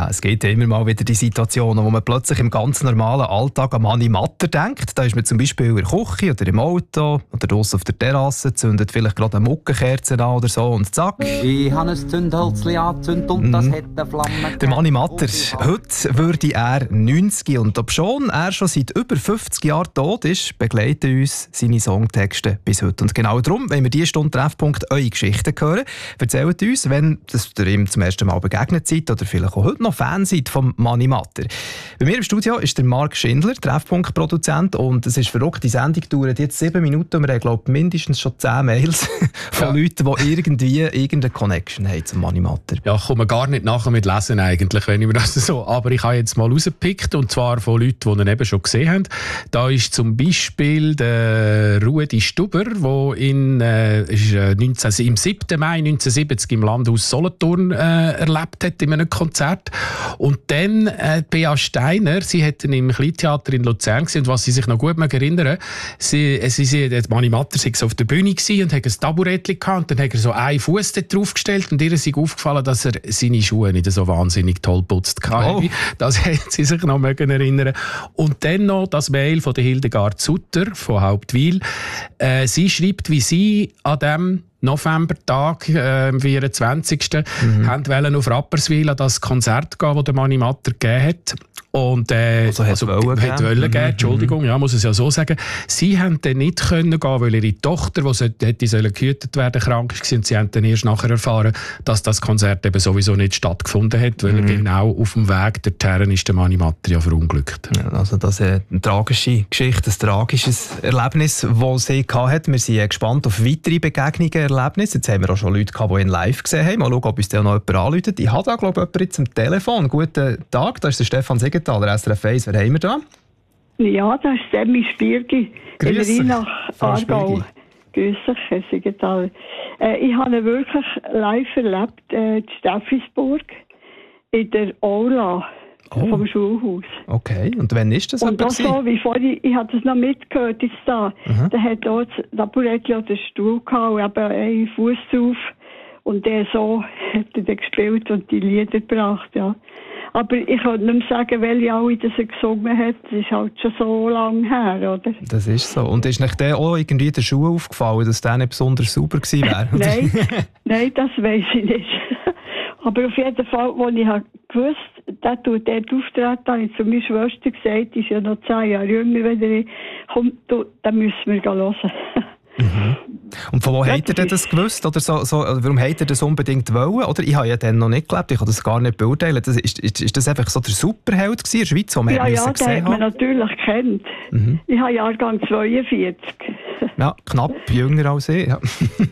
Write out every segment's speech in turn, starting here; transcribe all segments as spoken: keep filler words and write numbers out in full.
Ja, es gibt ja immer mal wieder die Situationen, wo man plötzlich im ganz normalen Alltag an Mani Matter denkt. Da ist man zum Beispiel in der Küche oder im Auto oder draussen auf der Terrasse, zündet vielleicht gerade eine Muckenkerze an oder so und zack. Ich habe ein Zündhölzchen angezündet und das hat eine Flamme. Der Mani Matter, heute würde er neunzig und obschon er schon seit über fünfzig Jahren tot ist, begleiten uns seine Songtexte bis heute. Und genau darum, wenn wir diese Stunde Treffpunkt eure Geschichten hören, erzählt uns, wenn ihr ihm zum ersten Mal begegnet seid oder vielleicht auch heute noch Fan seid vom Mani Matter. Bei mir im Studio ist der Marc Schindler, Treffpunkt-Produzent, und es ist verrückt, die Sendung dauert jetzt sieben Minuten und wir haben, glaube ich, mindestens schon zehn Mails von ja. Leuten, die irgendwie irgendeine Connection haben zum Mani Matter. Ja, ich komme gar nicht nachher mit Lesen eigentlich, wenn ich mir das so... Aber ich habe jetzt mal rausgepickt, und zwar von Leuten, die ihn eben schon gesehen haben. Da ist zum Beispiel der Rudi Stuber, der in, äh, ist, äh, neunzehn, im siebten Mai neunzehnhundertsiebzig im Landhaus Solothurn äh, erlebt hat, in einem Konzert. Und dann äh, Bea Steiner, sie hat ihn im Kleintheater in Luzern gesehen, und was sie sich noch gut erinnern, sie, sie, sie, der Mani Matter war so auf der Bühne und hat ein Taburettchen gehabt, und dann hat er so einen Fuß dort draufgestellt, und ihr ist aufgefallen, dass er seine Schuhe nicht so wahnsinnig toll putzt hatte. Oh. Das hat sie sich noch erinnern. Und dann noch das Mail von der Hildegard Sutter von Hauptwil. Äh, sie schreibt, wie sie an dem Novembertag, äh, am vierundzwanzigsten Mhm. haben wollen auf Rapperswil an das Konzert gehen, das der Mani Matter gegeben hat. Und, äh, also, also wollen hat wollen mhm. geben, Entschuldigung, ja, muss es ja so sagen. Sie haben dann nicht können gehen, weil ihre Tochter, die sollte, hätte sollen gehütet werden, krank war, und sie haben dann erst nachher erfahren, dass das Konzert eben sowieso nicht stattgefunden hat, weil mhm. genau auf dem Weg dorthin ist der Mani Matter ja verunglückt. Ja, also das ist eine tragische Geschichte, ein tragisches Erlebnis, das sie hatte. Wir sind gespannt auf weitere Begegnungen, Erlebnisse. Jetzt haben wir auch schon Leute gehabt, die ihn live gesehen haben. Mal schauen, ob uns da noch jemand anruft. Ich habe da, glaube ich, jemanden jetzt am Telefon. Guten Tag, da ist der Stefan Siegenthaler, S R F eins. Wer haben wir da? Ja, das ist Semmi Spirgi in Rheinach, Aargau. Grüß dich, Herr Siegenthaler. Äh, ich habe ihn wirklich live erlebt, äh, in Steffisburg, in der Aula oh. vom Schulhaus. Okay, und wann ist das? Und auch so, wie vorhin, ich habe das noch mitgehört, jetzt da. Mhm. Da hat auch das Taburettchen oder den Stuhl gehabt und eben einen Fuß drauf. Und der so hat er dann gespielt und die Lieder gebracht, ja. Aber ich kann nicht mehr sagen, welche alle das er gesungen hat. Das ist halt schon so lange her, oder? Das ist so. Und ist nicht der auch irgendwie in der Schuhe aufgefallen, dass der nicht besonders sauber gewesen wäre? Nein, nein, das weiss ich nicht. Aber auf jeden Fall, als ich gewusst habe, der tut dort auftreten, habe ich zu meiner Schwester gesagt, die ist ja noch zehn Jahre jünger, wenn er kommt, dann müssen wir hören. Mhm. Und von wo ja, hat er denn das gewusst? Oder so, so, warum hat er das unbedingt wollen? Oder ich habe ja dann noch nicht gelebt, ich kann das gar nicht beurteilen. Das, ist, ist, ist das einfach so der Superheld gewesen in der Schweiz, den man ja, ja, gesehen den hat man natürlich kennt. Mhm. Ich habe Jahrgang zweiundvierzig. Ja, knapp jünger als ich. Ja.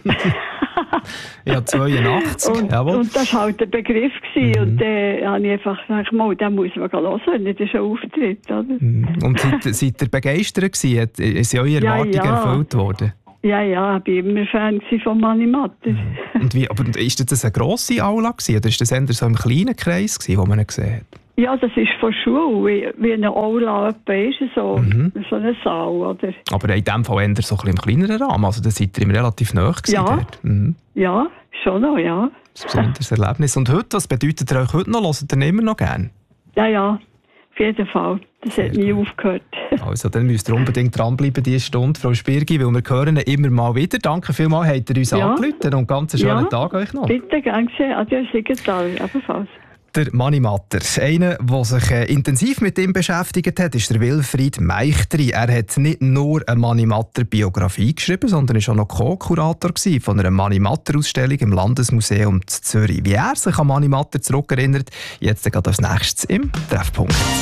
Ich habe zweiundachtzig, und, jawohl. Und das war halt der Begriff. Mhm. Und dann äh, habe ich einfach gesagt, mal, den muss man hören, wenn das ist ein Auftritt. Oder? Mhm. Und seid, seid ihr begeistert gewesen? Sind eure Erwartungen ja, ja. erfüllt worden? Ja, ja, ich war immer Fan von Mani Matter. Mhm. Und wie, aber ist das eine grosse Aula gewesen, oder ist das eher so im kleinen Kreis gewesen, wo man ihn gesehen hat? Ja, das ist von Schule, wie, wie eine Aula etwa ist, so, mhm. so eine Saal, oder? Aber in dem Fall eher so ein bisschen im kleineren Rahmen, also da seid ihr ihm relativ nahe gewesen ja. dort. Mhm. Ja, schon noch, ja. Das ist ein besonderes Erlebnis. Und heute, was bedeutet ihr euch heute noch? Hört ihr ihn immer noch gerne? Ja, ja, auf jeden Fall. Das Sehr hat nie gut. aufgehört. Also, dann müsst ihr unbedingt dranbleiben diese Stunde, Frau Spirgi, weil wir hören ihn immer mal wieder. Danke vielmals, habt ihr uns ja. angerufen und ganz einen schönen ja. Tag euch noch. Bitte, gern geschehen. Adieu, Siegenthaler, ebenfalls. Der Mani Matter. Einer, der sich äh, intensiv mit ihm beschäftigt hat, ist der Wilfried Meichtri. Er hat nicht nur eine Mani Matter Biografie geschrieben, sondern war auch noch Co-Kurator von einer Mani Matter Ausstellung im Landesmuseum Zürich. Wie er sich an Mani Matter zurückerinnert, jetzt gerade als nächstes im Treffpunkt.